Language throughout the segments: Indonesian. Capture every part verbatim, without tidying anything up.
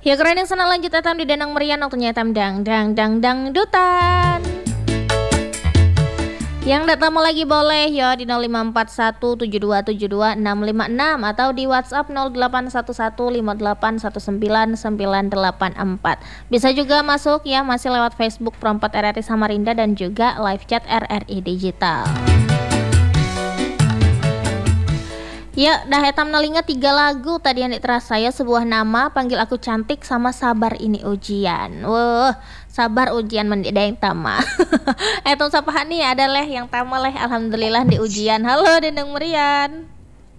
Ya keren yang sana lanjut etam di Danang Merian waktunya etam dang dang dang dang dutan. Yang datang lagi boleh ya di nol lima empat satu tujuh dua tujuh dua enam lima enam atau di WhatsApp nol delapan satu satu lima delapan satu sembilan sembilan delapan empat. Bisa juga masuk ya masih lewat Facebook Perempat R R I Samarinda dan juga live chat R R I Digital. Ya, dah etam nalinga tiga lagu tadi yang terasa ya, sebuah nama, Panggil Aku Cantik sama Sabar Ini Ujian. Wah, sabar ujian mendideng tama. Etam sapahan nih ada leh yang tama leh, alhamdulillah di ujian. Halo Dendeng Merian.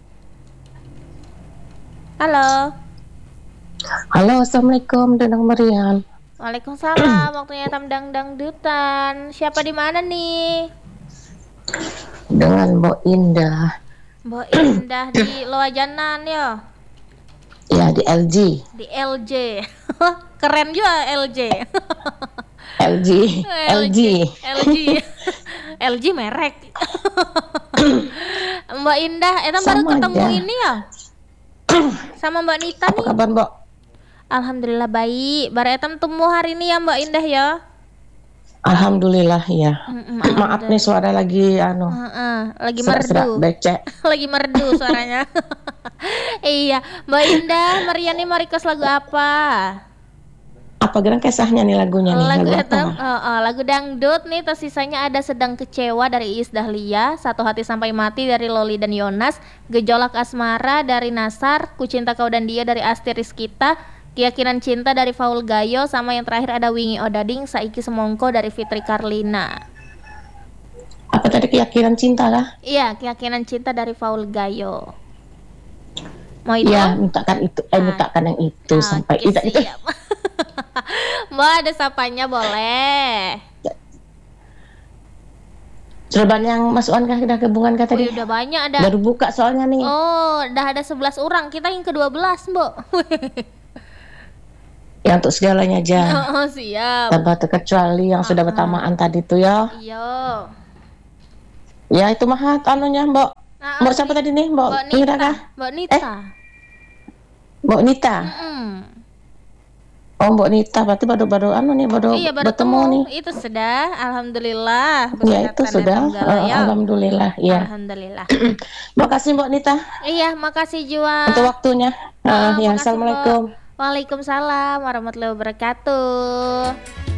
Halo. Halo, assalamualaikum Dendeng Merian. Waalaikumsalam. Waktunya etam dang dang dutan. Siapa di mana nih? Dengan Mbok Indah. Mbok Indah di Loajanan ya. Ya, di L G. Di L J. Keren juga L J. L G. L G. L G. L G merek. Mbak Indah, etam baru ketemu aja. Ini ya. Sama Mbak Nita nih. Apa kabar, Mbak? Alhamdulillah baik. Baru etam temu hari ini ya Mbak Indah ya. Alhamdulillah ya. Mm-mm, Maaf nih suara lagi anu. Uh-uh, lagi merdu. Becek. Lagi merdu suaranya. Iya, Mbak Indah, Mariani mau request lagu apa? Apa gerang kisahnya nih lagunya nih? Lagu lagu etam, apa? uh, uh, lagu dangdut nih. Tersisanya ada Sedang Kecewa dari Iis Dahlia, Satu Hati Sampai Mati dari Loli dan Yonas, Gejolak Asmara dari Nasar, Ku Cinta Kau dan Dia dari Asti Rizkita, Keyakinan Cinta dari Faul Gayo, sama yang terakhir ada Wingi Odading, Saiki Semongko dari Fitri Karlina. Apa tadi Keyakinan Cinta lah? Iya, Keyakinan Cinta dari Faul Gayo. Mau itu? Iya, mintakan itu, eh mintakan yang itu oh, sampai itu. itu. Mbak ada sapanya boleh. Sudah banyak yang masukan kah udah gabungan kah tadi? Oh, udah banyak ada. Baru buka soalnya nih. Oh, udah ada sebelas orang. Kita yang kedua belas, Mbak. Ya untuk segalanya aja. Oh, siap. Tanpa terkecuali yang uh-huh. sudah bertamaan tadi tuh ya. Iya. Ya itu mah anunya Mbak. Nah, Mbak siapa tadi nih? Mbak, Mbak Nita. Kah? Mbak Nita. Eh? Mbak Nita. Mm-mm. Oh Mbak Nita berarti baru-baru anu nih baru, iya, baru bertemu nih. Itu sudah, alhamdulillah. Ya itu sudah, uh, ya. alhamdulillah ya. Alhamdulillah. Makasih Mbak Nita. Iya, makasih Juan. Untuk waktunya. Uh, oh, ya, assalamualaikum. Mbak. Waalaikumsalam warahmatullahi wabarakatuh.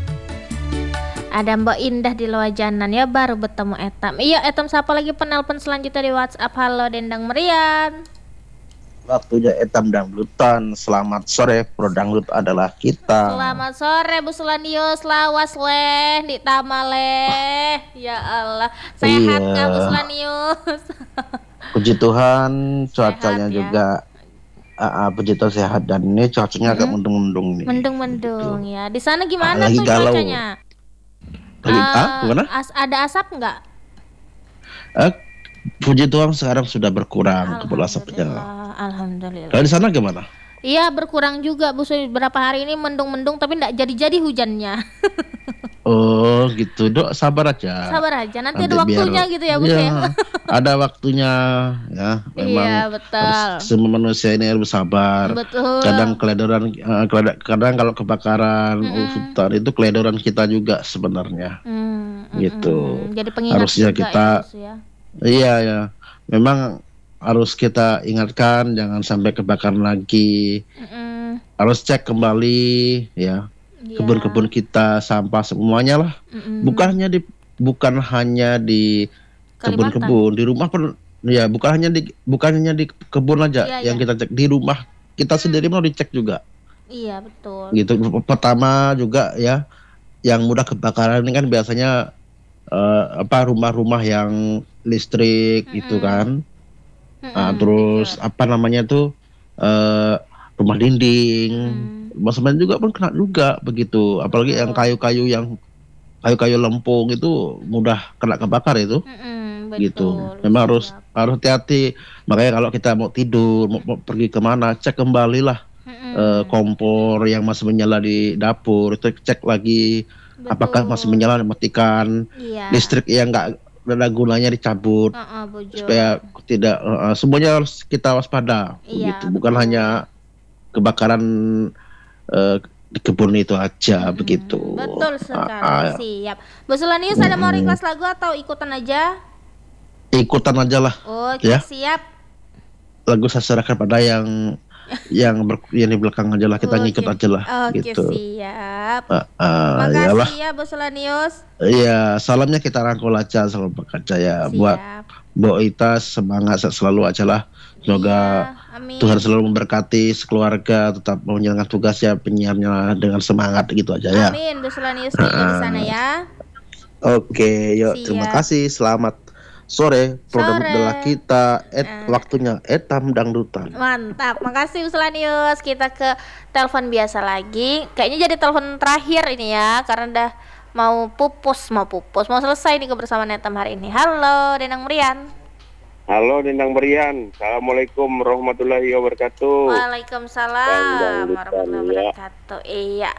Ada Mbak Indah di Loajanan ya, baru bertemu etam. Iya, etam siapa lagi penelpon selanjutnya di WhatsApp? Halo Dendang Merian. Waktunya etam dangdutan. Selamat sore, Pro Dangdut adalah kita. Selamat sore Bu Sulanius, lawas leh, di tamaleh. Ya Allah, sehat nggak iya. Bu Sulanius? Puji Tuhan, cuacanya sehat, juga ya? uh, uh, puji Tuhan sehat, dan ini cuacanya agak hmm. mendung-mendung nih. Mendung-mendung gitu. Ya. Di sana uh, gimana tuh galau. cuacanya? Lagi, uh, ah, gimana? As- ada asap nggak? Uh, puji Tuhan sekarang sudah berkurang kabut asapnya. Alhamdulillah. Kalau di sana gimana? Iya berkurang juga Bu. Beberapa hari ini mendung-mendung tapi nggak jadi-jadi hujannya. Oh gitu, Dok, sabar aja. Sabar aja, nanti, nanti ada waktunya biar, gitu ya Bu ya. ya. Ada waktunya ya. Memang iya betul. Semua manusia ini harus sabar. Betul. Kadang keledoran, uh, kadang kalau kebakaran mm-hmm. hutan itu keledoran kita juga sebenarnya. Mm-hmm. Gitu. Jadi pengingat harusnya juga kita. Ya, iya ya, memang harus kita ingatkan jangan sampai kebakaran lagi. Mm-mm. Harus cek kembali ya yeah. kebun-kebun kita, sampah semuanya lah. Mm-mm. Bukan hanya di bukan hanya di kebun-kebun, di rumah pun ya, bukan hanya di bukan hanya di kebun aja yeah, yang yeah. kita cek, di rumah kita sendiri mau dicek juga. Iya betul. Gitu. Pertama juga ya, yang mudah kebakaran ini kan biasanya uh, apa rumah-rumah yang listrik mm-mm. gitu kan. Mm-mm, nah, terus betul. Apa namanya tuh uh, rumah dinding, mm. rumah semen juga pun kena juga begitu. Apalagi oh. yang kayu-kayu yang kayu-kayu lempung itu mudah kena kebakar itu. Mm-mm, betul, gitu. Memang harus harus hati-hati. Makanya kalau kita mau tidur, mau, mau pergi kemana, cek kembali lah uh, kompor yang masih menyala di dapur itu, cek lagi betul. Apakah masih menyala, matikan. Iya. Listrik yang enggak ada gunanya dicabut uh-uh, supaya tidak uh, semuanya harus kita waspada. Iya, gitu. Bukan betul. Hanya kebakaran eh, di kebun itu aja Mm-mm. begitu. Betul sekali. Ah, ah, Siap. Bu Sulanius ada mau mm, request lagu atau ikutan aja? ikutan aja lah Oke, ya. siap. Lagu saya serahkan pada yang yang ber, yang di belakang aja lah, kita ngikut Oke. aja lah Oke, gitu. siap. Ah, ah, iyalah. Makasih ya Bu Sulanius. Iya, salamnya kita rangkul aja, salam aja ya buat Siap. Mbok Ita, semangat sehat selalu aja lah. Semoga Iya, amin. Tuhan selalu memberkati sekeluarga, tetap menjalankan tugasnya penyiarnya dengan semangat gitu aja ya. Amin, Bu Sulanius juga di sana ya. Oke, yuk terima Siap. kasih. Selamat sore. Program Sore. adalah kita et, Eh. waktunya etam dangdutan. Mantap, makasih Bu Sulanius. Kita ke telepon biasa lagi. Kayaknya jadi telepon terakhir ini ya, karena udah mau pupus, mau pupus, mau selesai nih kebersamaan Etam hari ini. Halo, Denang Merian. Halo Dendang Berian, Assalamualaikum warahmatullahi wabarakatuh. Waalaikumsalam Dangdutan, warahmatullahi ya. wabarakatuh. Iya.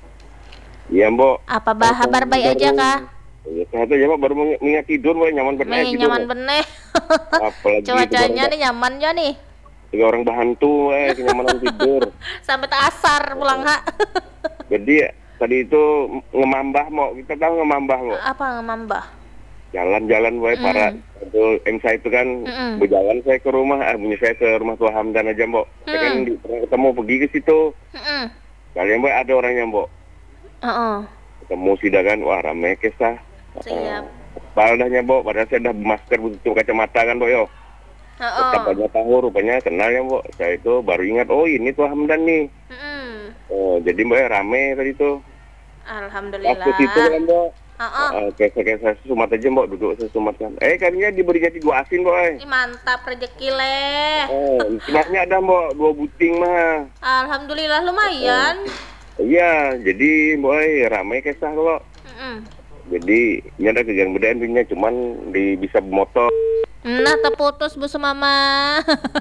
Iya Mbok. Apa bah kabar baik aja kah? Ya sehat aja Mbok, baru mengi- mengingat tidur Mbok, nyaman benar Nih tidur. nyaman bener. Apalagi Cuacanya tiga nih nyaman ya nih. tiga orang bahantu eh kenyamanan tidur. Sampai tak asar pulang ha. Jadi tadi itu ngemambah Mbok, kita tahu ngemambah Mbok. Apa ngemambah? Jalan-jalan wae Mm. para itu M saya itu kan Mm-mm. berjalan saya ke rumah, ah punya saya ke rumah Tua Hamdan aja Mbok. Saya kan Mm. di, pernah ketemu pergi ke situ. Heeh. Kalian Mbok ada orangnya Mbok. Heeh. Ketemu sudah kan, wah rame kesah. Siap. Padahnya Mbok, padahal saya udah masker butuh kacamata kan Mbok yo. Tetap Heeh. aja tahu rupanya kenal ya Mbok. Saya itu baru ingat, oh ini tuh Hamdan nih. Heeh. Oh, jadi Mbok ya rame tadi tuh. Alhamdulillah. Pas ke situ kan Mbok. Heeh. Uh, kayak kayak saya sumat aja Mbok, duduk saya sumat kan. Eh kayaknya diberi jadi dua asin Mbok eh. Ini mantap rezeki leh. Oh, sebabnya ada Mbok, dua buting mah. Alhamdulillah lumayan. Iya, jadi Mbok eh rame kesah Mbok. Heeh. Jadi ini ada kegiatan budaya intinya, cuman di bisa motor. Nah, terputus Bu Mama.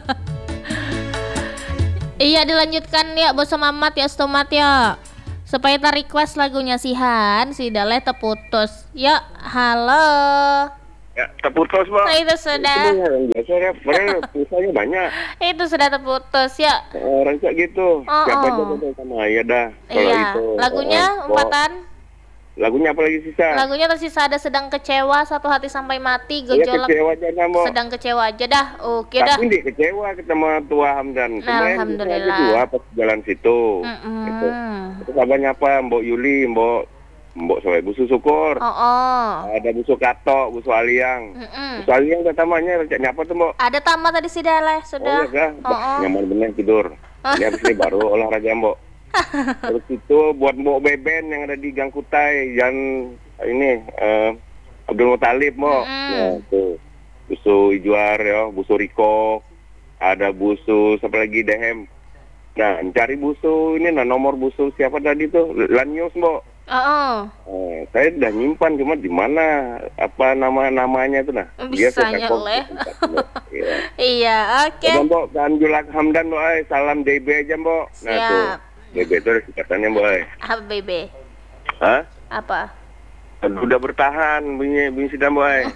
Iya, dilanjutkan ya Bos Mamat ya, Stomat ya. Supaya kita request lagunya Sihan, si Daleh terputus. Ya, halo. Ya, terputus Mbok. Nah, itu sudah. Itu yang biasa ya, padahal pulsanya banyak. Itu sudah terputus ya. Orang kayak gitu. Oh, Siapa oh. aja ngomong sama ya dah. Kalau Iya. itu. Lagunya eh, Mbok. umpatan. Lagunya apa lagi sisa? Lagunya tersisa ada sedang kecewa, satu hati sampai mati, Iya gejolak. kecewa aja Mbok. Sedang kecewa aja dah. Oke dah. Tapi dia kecewa ketemu Tua Hamdan. Nah, Kemarin alhamdulillah. kita dua pas jalan situ. Mm-mm. Gitu. Terus abangnya apa? Mbok Yuli, Mbok Mbok Soe Busu Syukur. Oh, oh. Ada Busu Kato, Busu Aliang. Mm-mm. Busu Aliang namanya nyapa tuh Mbok. Ada tamat tadi si Daleh Oh sudah. iya kah? Oh, Bah, oh. nyaman bener tidur. Ini habis ini baru olahraga Mbok. Terus itu buat Mbok Beben yang ada di Gang Kutai dan ini eh, Abdul Muthalib Mbok. Mm-mm. Nah, tuh. Busu Ijuar ya, Busu Riko, ada Busu siapa lagi Dehem. Nah, cari Busu ini nah nomor Busu siapa tadi tuh? Lanius Mbok. Oh, oh. Eh, saya udah nyimpan cuma di mana apa nama namanya itu nah. Dia saya Bisanya telepon. oleh. Iya. Iya, oke. Udah, Mbok, kan Julak Hamdan Mbok, eh, salam D B aja Mbok. Nah Siap. tuh, D B itu ada singkatannya Mbok. Eh. Apa B B? Hah? Apa? Udah bertahan bunyi bunyi sudah Mbok. Eh.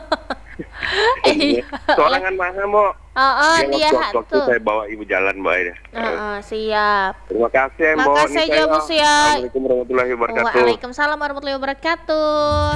Iya. Sorangan mana Mbok? Oh, oh, dia waktu, waktu tuh. saya bawa ibu jalan Mbok. Eh. Oh, oh, siap. Terima kasih Mbok. Makasih Ini aja, saya. Bu Sia. Assalamualaikum warahmatullahi wabarakatuh. Waalaikumsalam warahmatullahi wabarakatuh.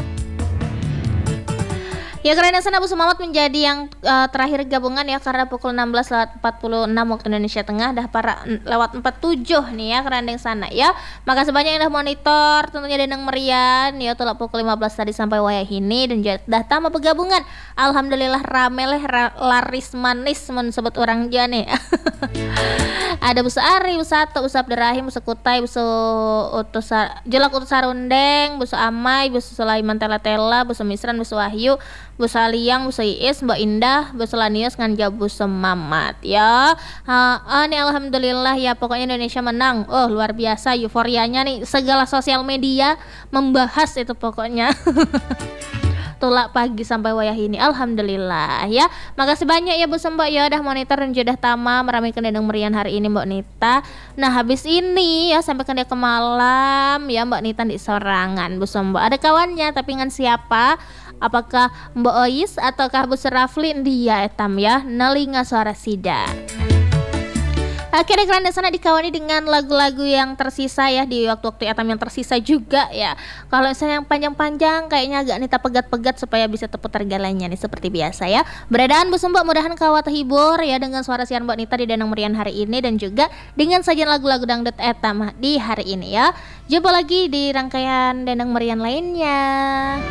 Ya, karena sana Bu Sumamat menjadi yang uh, terakhir gabungan ya, karena pukul enam belas lewat empat puluh enam waktu Indonesia Tengah dah para n- lewat empat puluh tujuh nih ya kerandeng sana ya. Makasih banyak yang udah monitor, tentunya Denang Merian ya telah pukul lima belas tadi sampai wayah ini dan juga dah tamat bergabungan. Alhamdulillah rame leh ra- laris manis men sebut orang jane. Ada Busa Ari, Busa Ato, Busa Abdurrahim, Busa Kutai, Busa Utusa, Jelak Utusa Rundeng, Busa Amai, Busa Sulaiman Tela-Tela, Busa Misran, Busa Wahyu, Busa Liang, Busa Iis, Mbak Indah, Busa Lanius, nganja Busa Mamat ya. Ha, ah, nih alhamdulillah ya, pokoknya Indonesia menang. Oh luar biasa euforianya nih, segala sosial media membahas itu pokoknya. Tulak pagi sampai wayah ini, alhamdulillah ya. Makasih banyak ya Bu Mbak ya udah monitor dan juga tama meramaikan Denang Merian hari ini Mbak Nita. Nah habis ini ya sampai ke dia ke malam ya Mbak Nita di sorangan Bu Mbak. Ada kawannya tapi dengan siapa? Apakah Mbak Ois ataukah Bu Seraflin dia etam ya? Nelinga suara sida. Akhirnya kalian di sana dikawani dengan lagu-lagu yang tersisa ya, di waktu-waktu etam yang tersisa juga ya. Kalau misalnya yang panjang-panjang kayaknya agak Nita pegat-pegat supaya bisa terputar galanya nih seperti biasa ya. Beradaan Bu Sembok, mudahan kawat terhibur ya dengan suara siaran Mbak Nita di Danang Merian hari ini, dan juga dengan sajian lagu-lagu dangdut etam di hari ini ya. Jumpa lagi di rangkaian Danang Merian lainnya.